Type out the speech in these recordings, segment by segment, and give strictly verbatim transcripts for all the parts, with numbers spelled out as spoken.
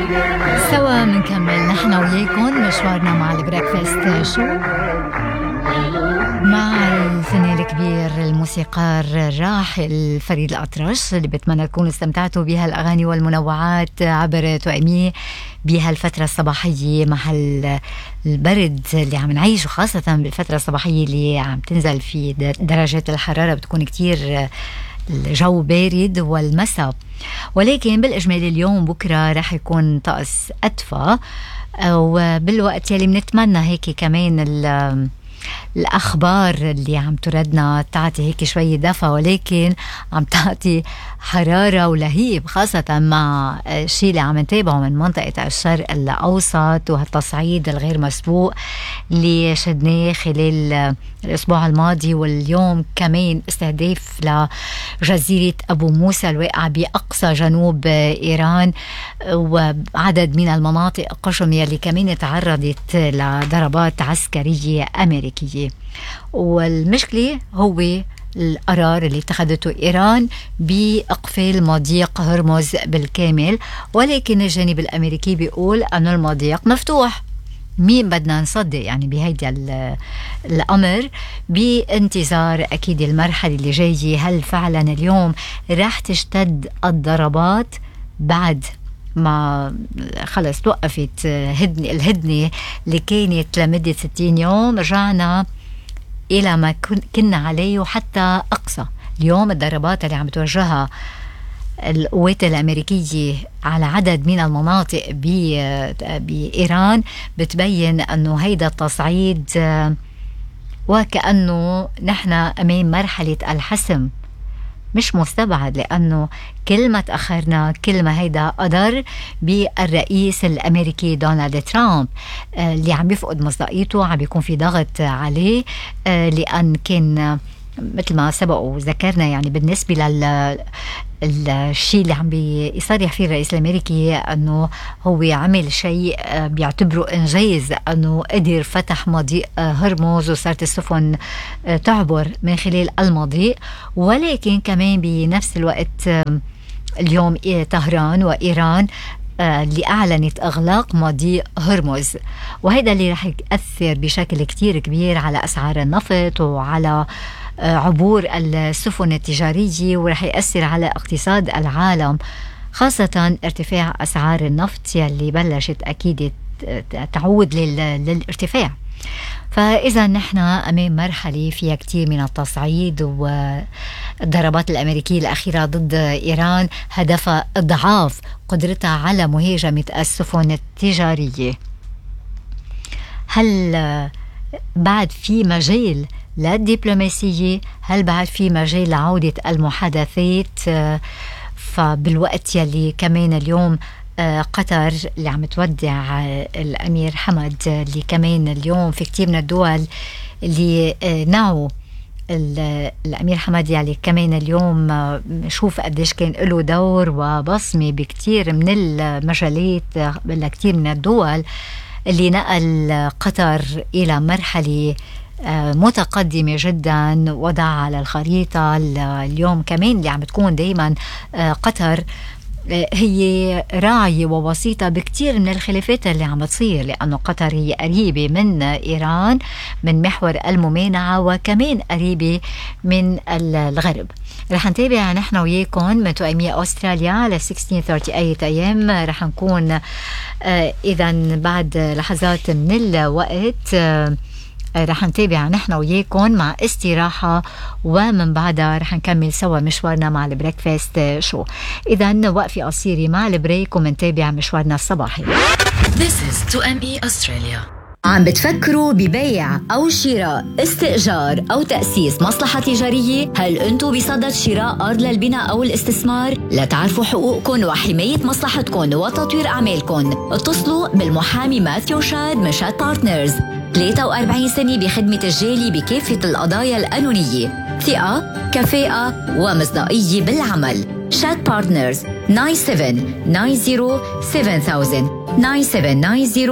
سوا منكمل نحن وياكم مشوارنا مع البريكفاست شو مع الفنان الكبير الموسيقار الراحل فريد الأطرش، اللي بتمنى تكونوا استمتعتوا بها الأغاني والمنوعات عبر توأميه بها الفترة الصباحية مع البرد اللي عم نعيشه، خاصة بالفترة الصباحية اللي عم تنزل في درجات الحرارة بتكون كتير الجو بارد والمساء. ولكن بالإجمال اليوم بكرة رح يكون طقس أدفى، وبالوقت يلي بنتمنى هيك كمان الأخبار اللي عم تردنا تعطي هيك شوية دفى، ولكن عم تعطي حرارة ولهيب، خاصة مع الشيء اللي عم نتابعه من منطقة الشرق الأوسط وهالتصعيد الغير مسبوق اللي شدناه خلال الأسبوع الماضي واليوم كمان استهداف لجزيرة أبو موسى الواقعة بأقصى جنوب إيران، وعدد من المناطق قشم يلي كمان تعرضت لضربات عسكرية أمريكية. والمشكلة هو القرار اللي اتخذته إيران بإقفال مضيق هرمز بالكامل، ولكن الجانب الأمريكي بيقول أن المضيق مفتوح. مين بدنا نصدق يعني بهيدا الأمر؟ بانتظار أكيد المرحلة اللي جاية. هل فعلا اليوم راح تشتد الضربات بعد ما خلص توقفت هدنة الهدنة اللي كانت لمدة ستين يوم؟ رجعنا إلى ما كنا عليه وحتى أقصى. اليوم الضربات اللي عم توجهها القوات الأمريكية على عدد من المناطق بإيران بتبين أنه هيدا التصعيد وكأنه نحن أمام مرحلة الحسم مش مستبعد، لأنه كل ما تأخرنا كل ما هيدا قدر بالرئيس الأمريكي دونالد ترامب اللي عم بيفقد مصداقيته، عم بيكون في ضغط عليه، لأن كان مثل ما سبق وذكرنا يعني بالنسبة لل الشيء اللي عم بيصرح فيه الرئيس الأمريكي أنه هو عمل شيء بيعتبره إنجاز، أنه قدر فتح مضيق هرمز وصارت السفن تعبر من خلال المضيق. ولكن كمان بنفس الوقت اليوم طهران وإيران اللي أعلنت إغلاق مضيق هرمز، وهذا اللي رح يأثر بشكل كتير كبير على أسعار النفط وعلى عبور السفن التجارية، ورح يأثر على اقتصاد العالم، خاصة ارتفاع أسعار النفط يلي بلشت أكيد تعود للارتفاع. فإذا نحن أمام مرحلة فيها كتير من التصعيد، والضربات الأمريكية الأخيرة ضد إيران هدفها إضعاف قدرتها على مهاجمة السفن التجارية. هل بعد في مجال للدبلوماسية؟ هل بعد في مجال لعودة المحادثات؟ فبالوقت يلي كمان اليوم قطر اللي عم تودع الأمير حمد، اللي كمان اليوم في كتير من الدول اللي نعوا الأمير حمد، يعني كمان اليوم نشوف قديش كان له دور وبصمة بكتير من المجالات لكتير من الدول، اللي نقل قطر إلى مرحلة متقدمة جدا، وضع على الخريطة. اليوم كمان اللي عم تكون دايما قطر هي راعية ووسيطة بكتير من الخلافات اللي عم تصير، لأنه قطر هي قريبة من إيران من محور الممانعة، وكمان قريبة من الغرب. رح نتابع نحن وياكم من توأمية أستراليا على ستة عشر ثلاثة وثلاثين اي ام. رح نكون إذن بعد لحظات من الوقت رح نتابع نحن وياكم مع استراحة، ومن بعدها رح نكمل سوا مشوارنا مع البريكفاست شو. إذن وقفة قصيرة مع البريك ومنتابع مشوارنا الصباحي. This is تو إم إي Australia. عم بتفكروا ببيع أو شراء، استئجار أو تأسيس مصلحة تجارية؟ هل أنتوا بصدد شراء أرض للبناء أو الاستثمار؟ لتعرفوا حقوقكم وحماية مصلحتكم وتطوير أعمالكم، اتصلوا بالمحامي ماثيو شاد من شاد بارتنرز، ثلاثة وأربعين سنة بخدمة الجالي بكافة القضايا القانونية، ثقة، كفاءة ومصداقية بالعمل. شاد بارتنرز تسعة سبعة تسعة صفر سبعة ألف تسعة سبعة تسعة صفر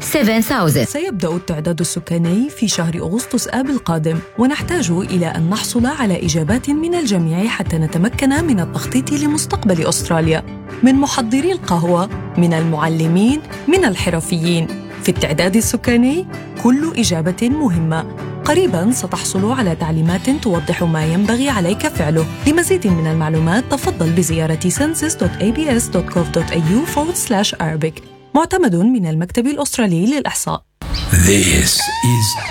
سبعة آلاف. سيبدأ التعداد السكاني في شهر أغسطس آب القادم، ونحتاج إلى أن نحصل على إجابات من الجميع حتى نتمكن من التخطيط لمستقبل أستراليا، من محضري القهوة، من المعلمين، من الحرفيين. في التعداد السكاني كل إجابة مهمة. قريباً ستحصل على تعليمات توضح ما ينبغي عليك فعله. لمزيد من المعلومات تفضل بزيارة census dot a b s dot gov dot a u forward slash arabic. معتمد من المكتب الأسترالي للإحصاء. This is